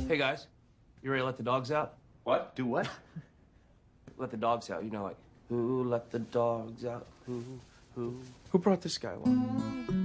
Hey guys, you ready to let the dogs out? What? Do what? Let the dogs out. You know, like, who let the dogs out? Who brought this guy along?